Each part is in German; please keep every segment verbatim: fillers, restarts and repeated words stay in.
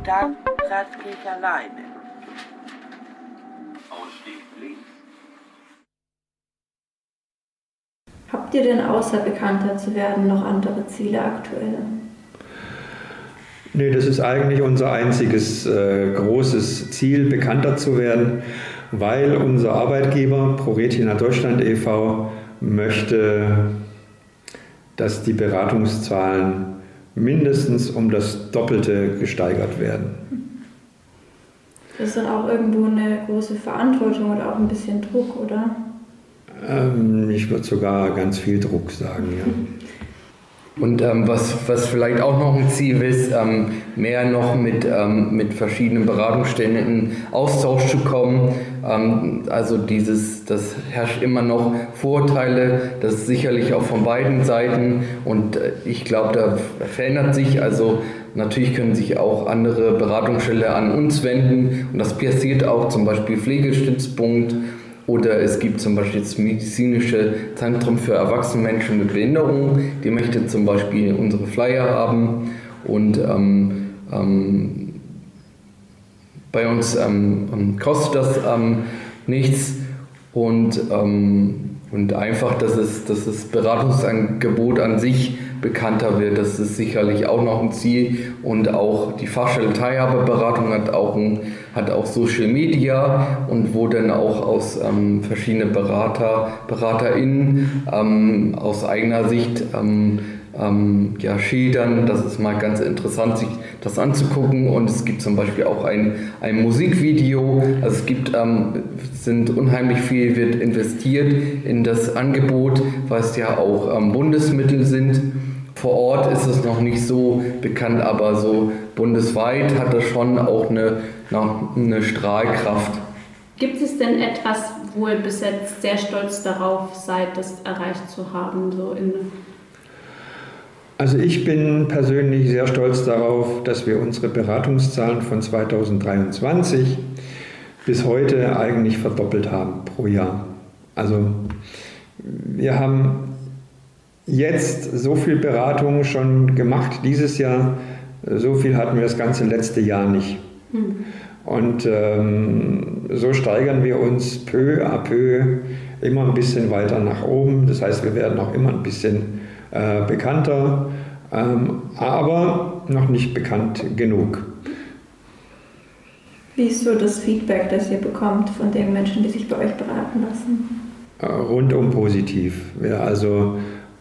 dann saß ich alleine. Ausstieg links. Habt ihr denn außer bekannter zu werden noch andere Ziele aktuell? Nee, das ist eigentlich unser einziges äh, großes Ziel, bekannter zu werden, weil unser Arbeitgeber ProRetina Deutschland e V möchte, dass die Beratungszahlen mindestens um das Doppelte gesteigert werden. Das ist dann auch irgendwo eine große Verantwortung oder auch ein bisschen Druck, oder? Ähm, ich würde sogar ganz viel Druck sagen, ja. Und ähm, was, was vielleicht auch noch ein Ziel ist, ähm, mehr noch mit, ähm, mit verschiedenen Beratungsstellen in Austausch zu kommen. Ähm, also dieses, das herrscht immer noch Vorurteile, das ist sicherlich auch von beiden Seiten. Und äh, ich glaube, da verändert sich, also natürlich können sich auch andere Beratungsstellen an uns wenden. Und das passiert auch, zum Beispiel Pflegestützpunkt. Oder es gibt zum Beispiel das medizinische Zentrum für erwachsene Menschen mit Behinderung, die möchte zum Beispiel unsere Flyer haben. Und ähm, ähm, bei uns ähm, kostet das ähm, nichts. Und, ähm, und einfach, dass es, dass das Beratungsangebot an sich bekannter wird, das ist sicherlich auch noch ein Ziel. Und auch die Fachstelle Teilhabeberatung hat auch, ein, hat auch Social Media, und wo dann auch aus ähm, verschiedenen Berater, BeraterInnen ähm, aus eigener Sicht ähm, ähm, ja, schildern. Das ist mal ganz interessant, sich das anzugucken. Und es gibt zum Beispiel auch ein, ein Musikvideo. Also es gibt, ähm, sind unheimlich viel, wird investiert in das Angebot, weil es ja auch ähm, Bundesmittel sind. Vor Ort ist es noch nicht so bekannt, aber so bundesweit hat das schon auch eine, eine Strahlkraft. Gibt es denn etwas, wo ihr bis jetzt sehr stolz darauf seid, das erreicht zu haben? So in also ich bin persönlich sehr stolz darauf, dass wir unsere Beratungszahlen von zweitausenddreiundzwanzig bis heute eigentlich verdoppelt haben pro Jahr. Also wir haben jetzt so viel Beratung schon gemacht dieses Jahr, so viel hatten wir das ganze letzte Jahr nicht. Mhm. Und ähm, so steigern wir uns peu à peu immer ein bisschen weiter nach oben. Das heißt, wir werden auch immer ein bisschen äh, bekannter, ähm, aber noch nicht bekannt genug. Wie ist so das Feedback, das ihr bekommt von den Menschen, die sich bei euch beraten lassen? Äh, rundum positiv. Ja, also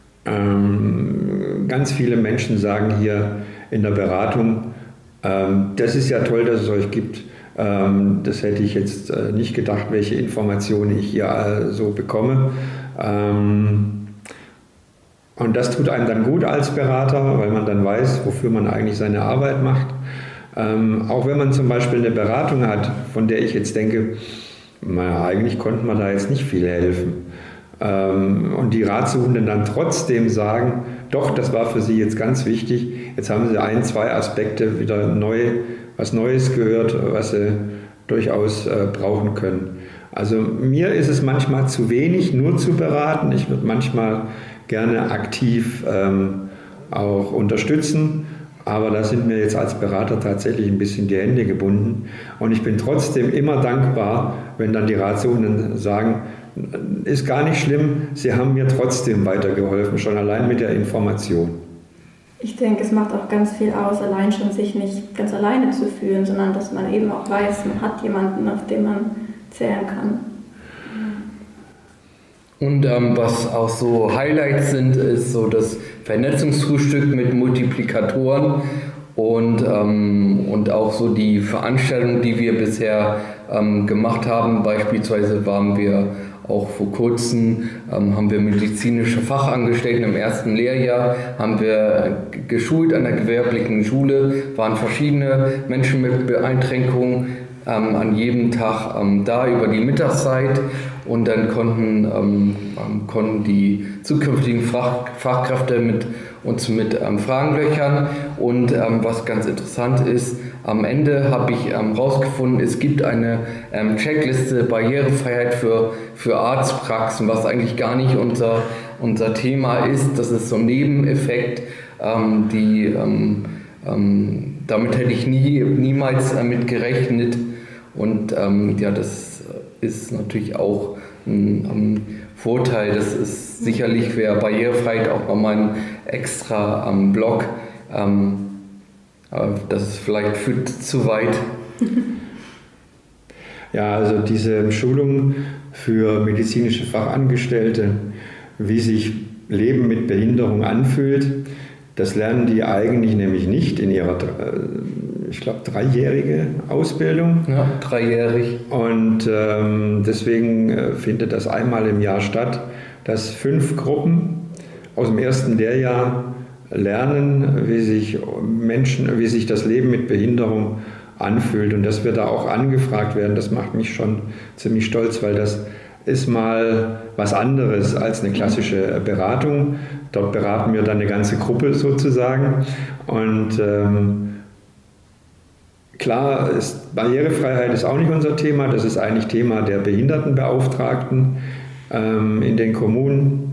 Ähm, ganz viele Menschen sagen hier in der Beratung, ähm, das ist ja toll, dass es euch gibt. Ähm, das hätte ich jetzt äh, nicht gedacht, welche Informationen ich hier äh, so bekomme. Ähm, und das tut einem dann gut als Berater, weil man dann weiß, wofür man eigentlich seine Arbeit macht. Ähm, auch wenn man zum Beispiel eine Beratung hat, von der ich jetzt denke, naja, eigentlich konnte man da jetzt nicht viel helfen. Und die Ratsuchenden dann trotzdem sagen, doch, das war für sie jetzt ganz wichtig, jetzt haben sie ein, zwei Aspekte wieder neu, was Neues gehört, was sie durchaus äh, brauchen können. Also mir ist es manchmal zu wenig, nur zu beraten. Ich würde manchmal gerne aktiv ähm, auch unterstützen, aber da sind mir jetzt als Berater tatsächlich ein bisschen die Hände gebunden. Und ich bin trotzdem immer dankbar, wenn dann die Ratsuchenden sagen, ist gar nicht schlimm, Sie haben mir trotzdem weitergeholfen, schon allein mit der Information. Ich denke, es macht auch ganz viel aus, allein schon sich nicht ganz alleine zu fühlen, sondern dass man eben auch weiß, man hat jemanden, auf den man zählen kann. Und ähm, was auch so Highlights sind, ist so das Vernetzungsfrühstück mit Multiplikatoren und, ähm, und auch so die Veranstaltungen, die wir bisher ähm, gemacht haben. Beispielsweise waren wir auch vor kurzem, ähm, haben wir medizinische Fachangestellten im ersten Lehrjahr, haben wir geschult an der gewerblichen Schule, waren verschiedene Menschen mit Beeinträchtigungen ähm, an jedem Tag ähm, da über die Mittagszeit, und dann konnten, ähm, konnten die zukünftigen Fach, Fachkräfte mit uns mit ähm, Fragen löchern. Und ähm, was ganz interessant ist, am Ende habe ich ähm, rausgefunden, es gibt eine ähm, Checkliste Barrierefreiheit für, für Arztpraxen, was eigentlich gar nicht unser, unser Thema ist. Das ist so ein Nebeneffekt, ähm, die, ähm, ähm, damit hätte ich nie, niemals damit gerechnet. Und ähm, ja, das ist natürlich auch ein, ein Vorteil. Das ist sicherlich für Barrierefreiheit auch nochmal ein extra ähm, Blog. Ähm, aber das vielleicht führt zu weit. Ja, also diese Schulung für medizinische Fachangestellte, wie sich Leben mit Behinderung anfühlt, das lernen die eigentlich nämlich nicht in ihrer, ich glaube, dreijährige Ausbildung. Ja, dreijährig. Und ähm, deswegen äh, findet das einmal im Jahr statt, dass fünf Gruppen aus dem ersten Lehrjahr lernen, wie sich Menschen, wie sich das Leben mit Behinderung anfühlt. Und dass wir da auch angefragt werden, das macht mich schon ziemlich stolz, weil das ist mal was anderes als eine klassische Beratung. Dort beraten wir dann eine ganze Gruppe sozusagen. Und ähm, klar, ist, Barrierefreiheit ist auch nicht unser Thema. Das ist eigentlich Thema der Behindertenbeauftragten ähm, in den Kommunen.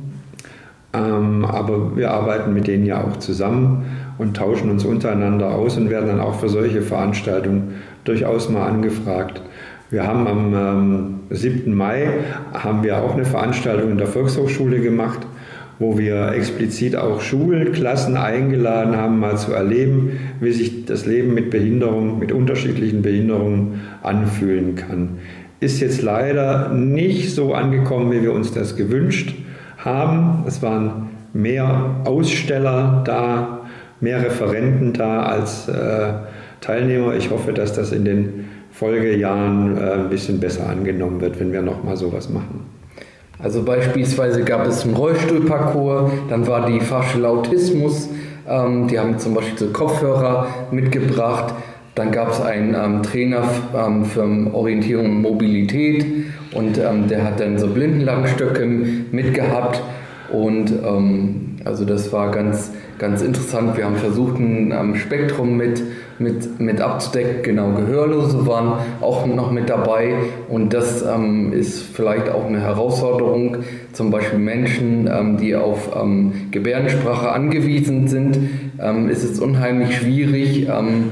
Ähm, aber wir arbeiten mit denen ja auch zusammen und tauschen uns untereinander aus und werden dann auch für solche Veranstaltungen durchaus mal angefragt. Wir haben am ähm, siebten Mai haben wir auch eine Veranstaltung in der Volkshochschule gemacht, wo wir explizit auch Schulklassen eingeladen haben, mal zu erleben, wie sich das Leben mit Behinderung, mit unterschiedlichen Behinderungen anfühlen kann. Ist jetzt leider nicht so angekommen, wie wir uns das gewünscht haben. Es waren mehr Aussteller da, mehr Referenten da als äh, Teilnehmer. Ich hoffe, dass das in den Folgejahren äh, ein bisschen besser angenommen wird, wenn wir nochmal sowas machen. Also beispielsweise gab es einen Rollstuhlparcours, dann war die Fachschule Autismus, ähm, die haben zum Beispiel so Kopfhörer mitgebracht, dann gab es einen ähm, Trainer ähm, für Orientierung und Mobilität und ähm, der hat dann so Blindenlangstöcke mitgehabt und ähm, also das war ganz, ganz interessant. Wir haben versucht, ein ähm, Spektrum mit, mit, mit abzudecken. Genau, Gehörlose waren auch noch mit dabei. Und das ähm, ist vielleicht auch eine Herausforderung. Zum Beispiel Menschen, ähm, die auf ähm, Gebärdensprache angewiesen sind, ähm, ist es unheimlich schwierig, ähm,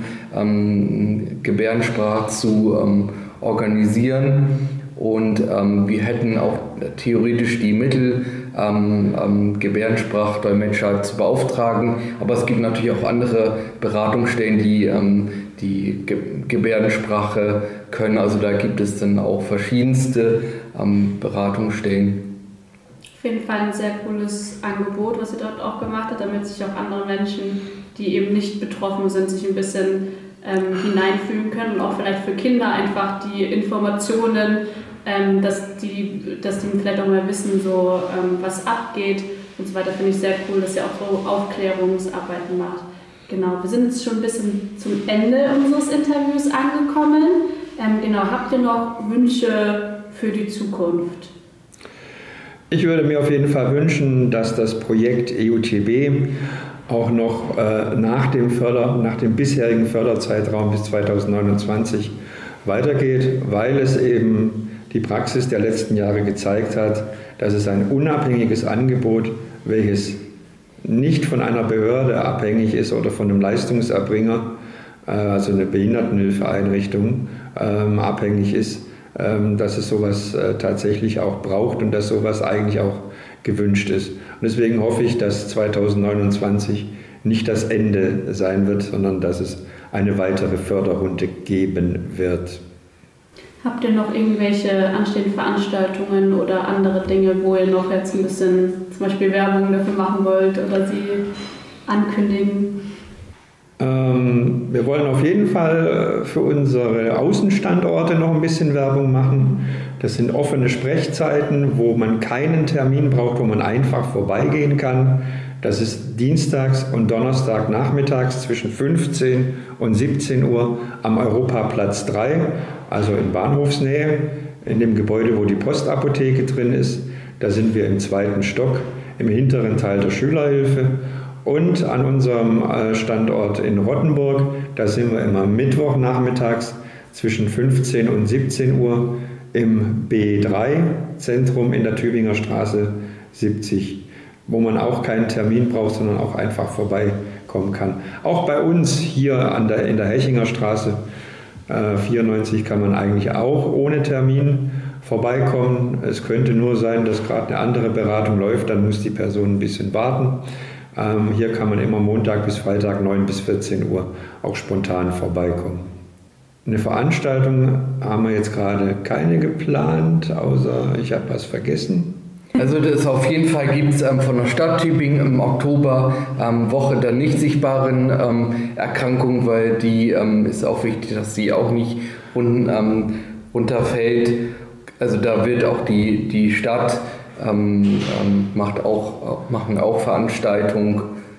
ähm, Gebärdensprache zu ähm, organisieren. Und ähm, wir hätten auch theoretisch die Mittel, ähm, ähm, Gebärdensprachdolmetscher zu beauftragen. Aber es gibt natürlich auch andere Beratungsstellen, die ähm, die Ge Gebärdensprache können. Also da gibt es dann auch verschiedenste ähm, Beratungsstellen. Auf jeden Fall ein sehr cooles Angebot, was ihr dort auch gemacht habt, damit sich auch andere Menschen, die eben nicht betroffen sind, sich ein bisschen ähm, hineinfühlen können und auch vielleicht für Kinder einfach die Informationen, ähm, dass, die, dass die vielleicht auch mal wissen, so, ähm, was abgeht und so weiter. Finde ich sehr cool, dass ihr auch so Aufklärungsarbeiten macht. Genau, wir sind jetzt schon ein bisschen zum Ende unseres Interviews angekommen. Ähm, genau, habt ihr noch Wünsche für die Zukunft? Ich würde mir auf jeden Fall wünschen, dass das Projekt E U T B auch noch äh, nach dem Förder, nach dem bisherigen Förderzeitraum bis zweitausendneunundzwanzig weitergeht, weil es eben die Praxis der letzten Jahre gezeigt hat, dass es ein unabhängiges Angebot, welches nicht von einer Behörde abhängig ist oder von einem Leistungserbringer, äh, also eine Behindertenhilfeeinrichtung, ähm, abhängig ist, ähm, dass es sowas äh, tatsächlich auch braucht und dass sowas eigentlich auch gewünscht ist. Und deswegen hoffe ich, dass zweitausendneunundzwanzig nicht das Ende sein wird, sondern dass es eine weitere Förderrunde geben wird. Habt ihr noch irgendwelche anstehenden Veranstaltungen oder andere Dinge, wo ihr noch jetzt ein bisschen zum Beispiel Werbung dafür machen wollt oder sie ankündigen? Ähm, wir wollen auf jeden Fall für unsere Außenstandorte noch ein bisschen Werbung machen. Das sind offene Sprechzeiten, wo man keinen Termin braucht, wo man einfach vorbeigehen kann. Das ist dienstags und Donnerstag nachmittags zwischen fünfzehn und siebzehn Uhr am Europaplatz drei, also in Bahnhofsnähe, in dem Gebäude, wo die Postapotheke drin ist. Da sind wir im zweiten Stock, im hinteren Teil der Schülerhilfe. Und an unserem Standort in Rottenburg, da sind wir immer Mittwochnachmittags zwischen fünfzehn und siebzehn Uhr im B drei Zentrum in der Tübinger Straße siebzig, wo man auch keinen Termin braucht, sondern auch einfach vorbeikommen kommen kann. Auch bei uns hier an der, in der Hechinger Straße äh, vierundneunzig kann man eigentlich auch ohne Termin vorbeikommen. Es könnte nur sein, dass gerade eine andere Beratung läuft, dann muss die Person ein bisschen warten. Ähm, hier kann man immer Montag bis Freitag neun bis vierzehn Uhr auch spontan vorbeikommen. Eine Veranstaltung haben wir jetzt gerade keine geplant, außer ich habe was vergessen. Also das auf jeden Fall gibt es ähm, von der Stadt Tübingen im Oktober ähm, Woche der nicht sichtbaren ähm, Erkrankung, weil die ähm, ist auch wichtig, dass sie auch nicht run, ähm, runterfällt. Also da wird auch die, die Stadt ähm, ähm, macht auch, machen auch Veranstaltungen.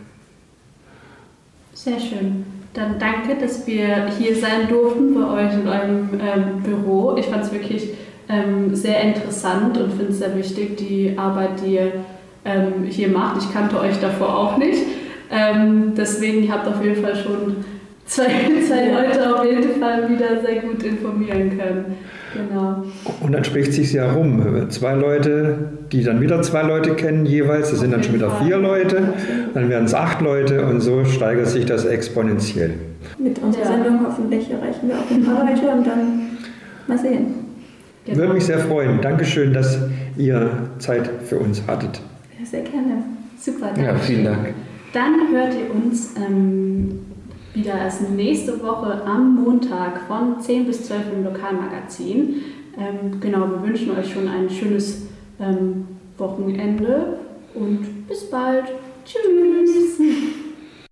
Sehr schön. Dann danke, dass wir hier sein durften bei euch in eurem ähm, Büro. Ich fand es wirklich ähm, sehr interessant und finde es sehr wichtig, die Arbeit, die ihr ähm, hier macht. Ich kannte euch davor auch nicht. Ähm, deswegen, ihr habt auf jeden Fall schon zwei, zwei Leute auf jeden Fall wieder sehr gut informieren können. Genau. Und dann spricht es sich ja rum. Zwei Leute, die dann wieder zwei Leute kennen jeweils, das sind dann schon wieder vier Leute, dann werden es acht Leute und so steigert sich das exponentiell. Mit unserer Ja. Sendung hoffentlich erreichen wir auch ein paar Leute und dann mal sehen. Genau. Würde mich sehr freuen. Dankeschön, dass ihr Zeit für uns hattet. Ja, sehr gerne. Super, danke. Ja, vielen Dank. Dann hört ihr uns ähm, wieder erst nächste Woche am Montag von zehn bis zwölf im Lokalmagazin. Ähm, genau, wir wünschen euch schon ein schönes ähm, Wochenende und bis bald. Tschüss.